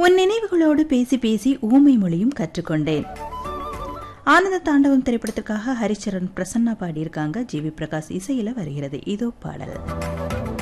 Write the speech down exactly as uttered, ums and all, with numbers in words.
உன் நினைவுகளோடு பேசி பேசி ஊமை மொழியும் கற்றுக்கொண்டேன். ஆனந்த தாண்டவம் திரைப்படத்திற்காக ஹரிச்சரன் பிரசன்னா பாடியிருக்காங்க. ஜி வி பிரகாஷ் இசையில வருகிறது இதோ பாடல்.